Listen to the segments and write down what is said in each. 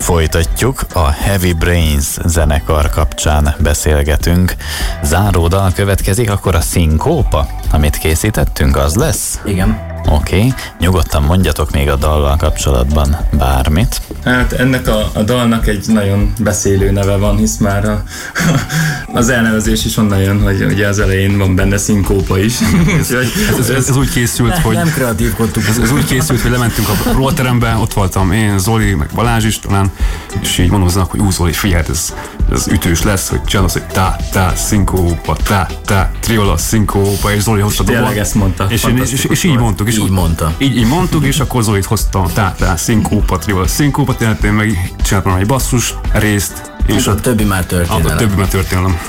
Folytatjuk, a Heavy Brains zenekar kapcsán beszélgetünk. Záródal következik, akkor a Szinkópa, amit készítettünk, az lesz? Igen. Oké, nyugodtan mondjatok még a dallal kapcsolatban bármit. Hát ennek a dalnak egy nagyon beszélő neve van, hisz már az elnevezés is onnan jön, hogy ugye az elején van benne szinkópa is. Ez úgy készült, hogy... Nem kreatívkodtuk. Ez úgy készült, hogy lementünk a rollerterembe, ott voltam én, Zoli, meg Balázs is talán, és így mondoznak, hogy Zoli, figyelj, ez ütős lesz, hogy csinálsz, hogy tá, szinkópa, tá, triola, szinkópa, és Zoli hozta dobban. Tényleg ezt mondta. És így mondtuk. Így mondta. Így mondtuk, és akkor Zolit hozta tá, szinkópa, triola, szinkópa, tehát én meg csináltam egy basszus részt, és a többi már történelem.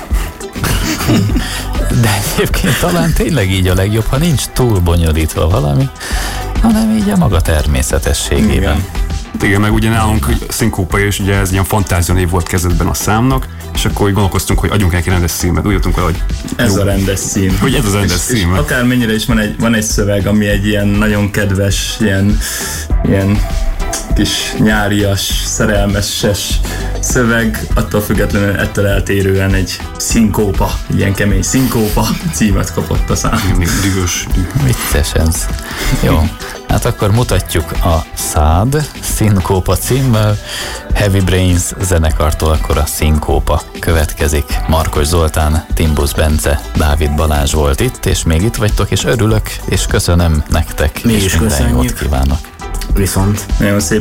De egyébként talán tényleg így a legjobb, ha nincs túl bonyolítva valami, hanem így a maga természetességében. Igen, meg ugye nálunk szinkópa, és ugye ez ilyen fantázianév volt kezdetben a számnak, és akkor úgy gondolkoztunk, hogy adjunk neki rendes címet, úgy jöttünk vele, hogy ez a rendes cím. Hogy ez a rendes cím. Akármennyire is van egy szöveg, ami egy ilyen nagyon kedves, ilyen kis nyárias, szerelmeses szöveg, attól függetlenül ettől eltérően egy szinkópa, ilyen kemény szinkópa címet kapott a szám. Dühös. Vicces ez. Jó, hát akkor mutatjuk a Szád Szinkópa címmel. Heavy Brains zenekartól akkor a Szinkópa következik. Markos Zoltán, Timbusz Bence, Dávid Balázs volt itt, és még itt vagytok, és örülök, és köszönöm nektek. Mi is minden köszönjük. jót kívánok. Viszont. Nagyon szép